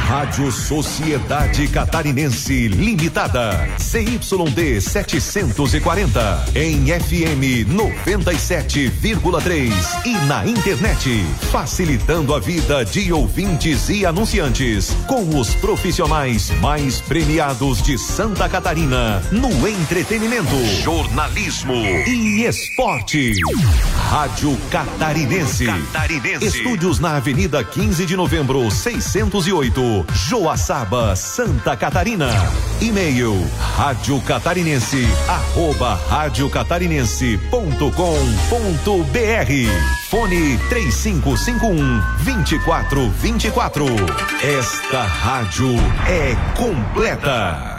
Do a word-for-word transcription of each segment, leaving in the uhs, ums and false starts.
Rádio Sociedade Catarinense Limitada, C Y D setecentos e quarenta, em F M noventa e sete vírgula três e na internet, facilitando a vida de ouvintes e anunciantes, com os profissionais mais premiados de Santa Catarina no entretenimento, jornalismo e esporte. Rádio Catarinense. Catarinense. Estúdios na Avenida quinze de Novembro, seiscentos e oito, Joaçaba, Santa Catarina. E-mail rádio catarinense arroba rádio catarinense ponto com ponto br. Fone três cinco cinco um, dois quatro dois quatro. Esta rádio é completa.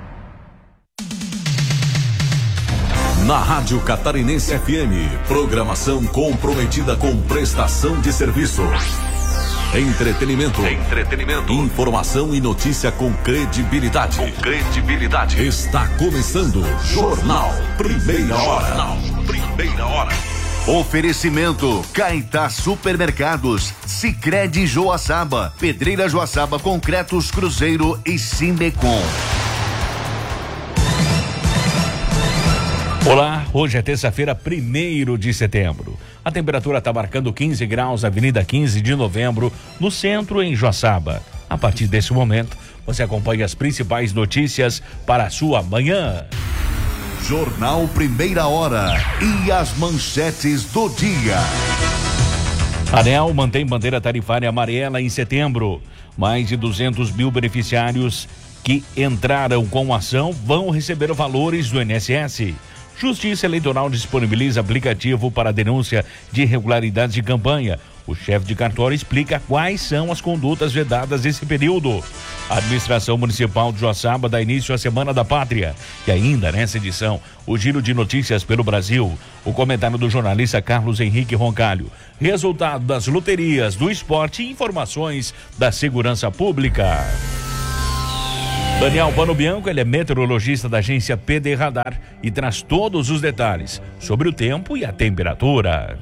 Na Rádio Catarinense F M, programação comprometida com prestação de serviço. Entretenimento. Entretenimento. Informação e notícia com credibilidade. Com credibilidade. Está começando Jornal Primeira Hora. Jornal Primeira Hora. Oferecimento Caetá Supermercados, Sicredi Joaçaba, Pedreira Joaçaba Concretos Cruzeiro e Simbecom. Olá, hoje é terça-feira, primeiro de setembro. A temperatura está marcando quinze graus, Avenida quinze de Novembro, no centro, em Joaçaba. A partir desse momento, você acompanha as principais notícias para a sua manhã. Jornal Primeira Hora e as manchetes do dia. ANEEL mantém bandeira tarifária amarela em setembro. Mais de duzentos mil beneficiários que entraram com a ação vão receber valores do I N S S. Justiça Eleitoral disponibiliza aplicativo para denúncia de irregularidades de campanha. O chefe de cartório explica quais são as condutas vedadas nesse período. A administração municipal de Joaçaba dá início à Semana da Pátria. E ainda nessa edição, o giro de notícias pelo Brasil. O comentário do jornalista Carlos Henrique Roncalho. Resultado das loterias, do esporte e informações da segurança pública. Daniel Pano Bianco, ele é meteorologista da agência P D Radar e traz todos os detalhes sobre o tempo e a temperatura.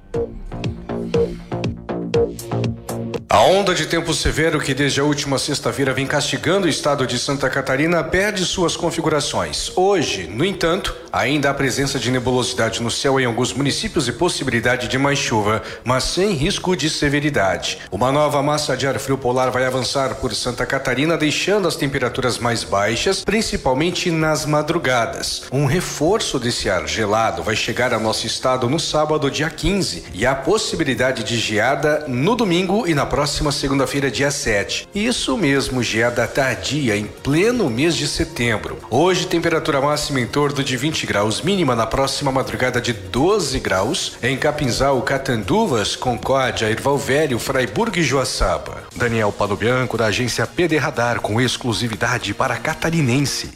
A onda de tempo severo que desde a última sexta-feira vem castigando o estado de Santa Catarina perde suas configurações. Hoje, no entanto, ainda há presença de nebulosidade no céu em alguns municípios e possibilidade de mais chuva, mas sem risco de severidade. Uma nova massa de ar frio polar vai avançar por Santa Catarina, deixando as temperaturas mais baixas, principalmente nas madrugadas. Um reforço desse ar gelado vai chegar ao nosso estado no sábado, dia quinze, e há possibilidade de geada no domingo e na próxima Próxima segunda-feira, dia sete. Isso mesmo, geada tardia em pleno mês de setembro. Hoje, temperatura máxima em torno de vinte graus, mínima na próxima madrugada de doze graus. Em Capinzal, Catanduvas, Concórdia, Erval Velho, Fraiburgo e Joaçaba. Daniel Pano Bianco, da agência P D Radar, com exclusividade para catarinense.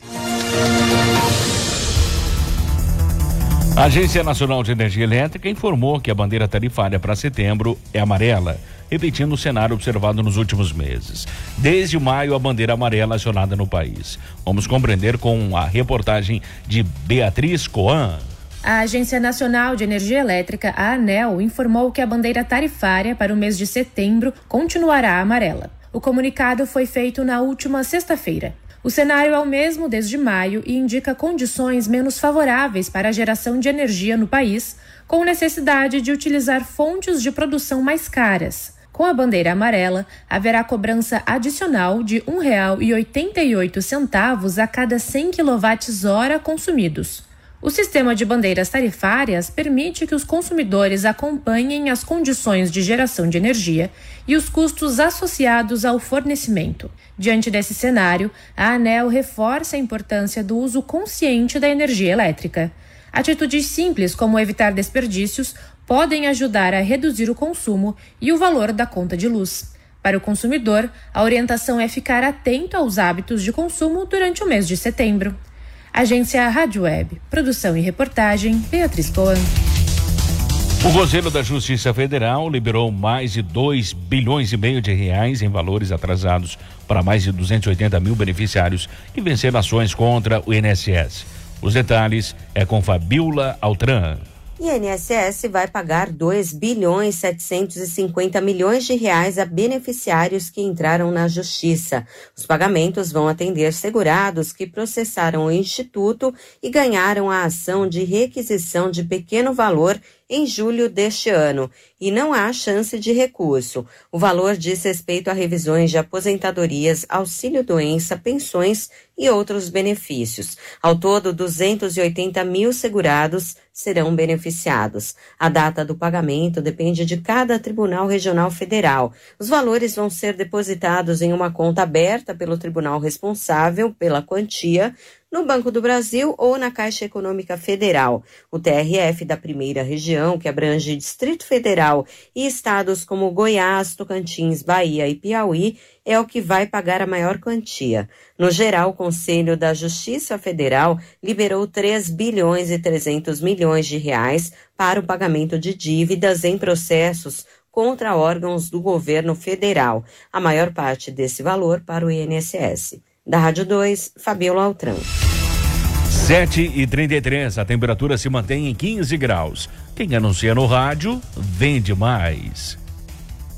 A Agência Nacional de Energia Elétrica informou que a bandeira tarifária para setembro é amarela, repetindo o cenário observado nos últimos meses. Desde maio, a bandeira amarela acionada no país. Vamos compreender com a reportagem de Beatriz Coan. A Agência Nacional de Energia Elétrica, a ANEEL, informou que a bandeira tarifária para o mês de setembro continuará amarela. O comunicado foi feito na última sexta-feira. O cenário é o mesmo desde maio e indica condições menos favoráveis para a geração de energia no país, com necessidade de utilizar fontes de produção mais caras. Com a bandeira amarela, haverá cobrança adicional de um real e oitenta e oito centavos a cada cem quilowatt-hora consumidos. O sistema de bandeiras tarifárias permite que os consumidores acompanhem as condições de geração de energia e os custos associados ao fornecimento. Diante desse cenário, a ANEEL reforça a importância do uso consciente da energia elétrica. Atitudes simples, como evitar desperdícios, podem ajudar a reduzir o consumo e o valor da conta de luz. Para o consumidor, a orientação é ficar atento aos hábitos de consumo durante o mês de setembro. Agência Rádio Web, produção e reportagem, Beatriz Coan. O Conselho da Justiça Federal liberou mais de dois bilhões e meio de reais em valores atrasados para mais de duzentos e oitenta mil beneficiários que venceram ações contra o I N S S. Os detalhes é com Fabiola Altran. I N S S vai pagar dois bilhões setecentos e cinquenta milhões de reais a beneficiários que entraram na Justiça. Os pagamentos vão atender segurados que processaram o Instituto e ganharam a ação de requisição de pequeno valor em julho deste ano, e não há chance de recurso. O valor diz respeito a revisões de aposentadorias, auxílio-doença, pensões e outros benefícios. Ao todo, duzentos e oitenta mil segurados serão beneficiados. A data do pagamento depende de cada Tribunal Regional Federal. Os valores vão ser depositados em uma conta aberta pelo tribunal responsável pela quantia, no Banco do Brasil ou na Caixa Econômica Federal. O T R F da primeira região, que abrange Distrito Federal e estados como Goiás, Tocantins, Bahia e Piauí, é o que vai pagar a maior quantia. No geral, o Conselho da Justiça Federal liberou três bilhões e trezentos milhões de reais para o pagamento de dívidas em processos contra órgãos do governo federal. A maior parte desse valor para o I N S S. Da Rádio dois, Fabiola Altran. sete e trinta e três, a temperatura se mantém em quinze graus. Quem anuncia no rádio, vende mais.